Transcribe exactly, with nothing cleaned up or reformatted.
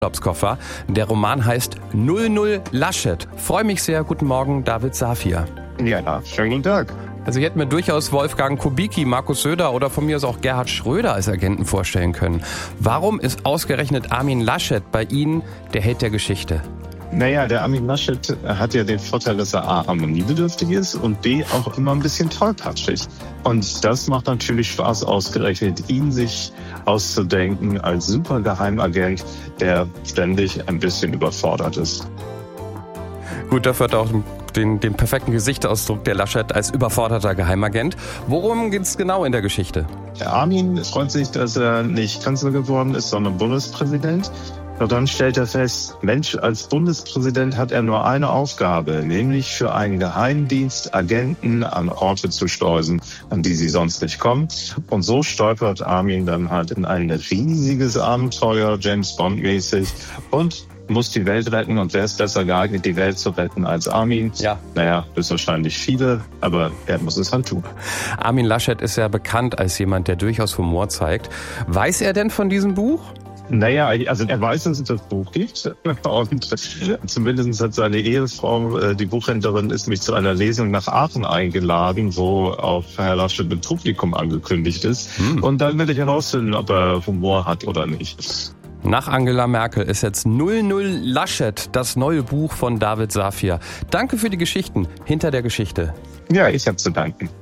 Urlaubskoffer. Der Roman heißt null null Laschet. Freue mich sehr. Guten Morgen, David Safir. Ja, schönen guten Tag. Also ich hätte mir durchaus Wolfgang Kubicki, Markus Söder oder von mir aus auch Gerhard Schröder als Agenten vorstellen können. Warum ist ausgerechnet Armin Laschet bei Ihnen der Held der Geschichte? Naja, der Armin Laschet hat ja den Vorteil, dass er A, harmoniebedürftig ist und B, auch immer ein bisschen tollpatschig. Und das macht natürlich Spaß, ausgerechnet ihn sich auszudenken als Supergeheimagent, der ständig ein bisschen überfordert ist. Gut, dafür hat er auch den, den perfekten Gesichtsausdruck der Laschet als überforderter Geheimagent. Worum geht's genau in der Geschichte? Der Armin freut sich, dass er nicht Kanzler geworden ist, sondern Bundespräsident. Und dann stellt er fest, Mensch, als Bundespräsident hat er nur eine Aufgabe, nämlich für einen Geheimdienst Agenten an Orte zu schleusen, an die sie sonst nicht kommen. Und so stolpert Armin dann halt in ein riesiges Abenteuer, James Bond-mäßig, und muss die Welt retten. Und wer ist besser geeignet, die Welt zu retten als Armin? Ja. Naja, das ist wahrscheinlich viele, aber er muss es halt tun. Armin Laschet ist ja bekannt als jemand, der durchaus Humor zeigt. Weiß er denn von diesem Buch? Naja, also er weiß, dass es das Buch gibt. Und zumindest hat seine Ehefrau, die Buchhändlerin, ist mich zu einer Lesung nach Aachen eingeladen, wo auch Herr Laschet mit Publikum angekündigt ist. Hm. Und dann werde ich herausfinden, ob er Humor hat oder nicht. Nach Angela Merkel ist jetzt null null Laschet, das neue Buch von David Safir. Danke für die Geschichten hinter der Geschichte. Ja, ich habe zu danken.